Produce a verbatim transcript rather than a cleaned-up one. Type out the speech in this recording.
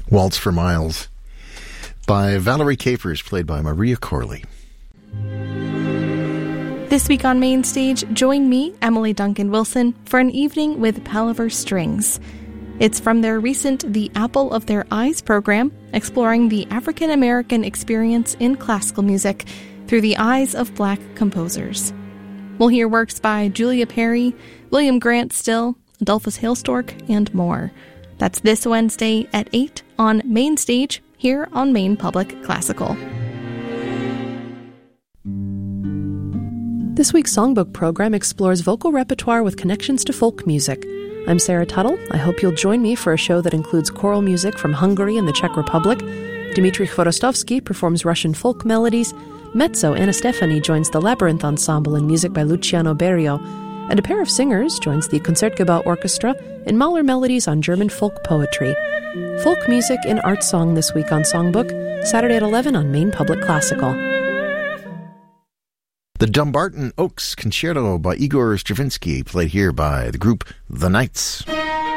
Waltz for Miles by Valerie Capers, played by Maria Corley. This week on Main Stage, join me, Emily Duncan Wilson, for an evening with Palaver Strings. It's from their recent The Apple of Their Eyes program, exploring the African American experience in classical music through the eyes of Black composers. We'll hear works by Julia Perry, William Grant Still, Adolphus Hailstork, and more. That's this Wednesday at eight on Main Stage, here on Maine Public Classical. This week's Songbook program explores vocal repertoire with connections to folk music. I'm Sarah Tuttle. I hope you'll join me for a show that includes choral music from Hungary and the Czech Republic. Dmitry Chvorostovsky performs Russian folk melodies. Mezzo Anna Stefani joins the Labyrinth Ensemble in music by Luciano Berio. And a pair of singers joins the Concertgebouw Orchestra in Mahler melodies on German folk poetry. Folk music in art song this week on Songbook, Saturday at eleven on Maine Public Classical. The Dumbarton Oaks Concerto by Igor Stravinsky, played here by the group The Knights.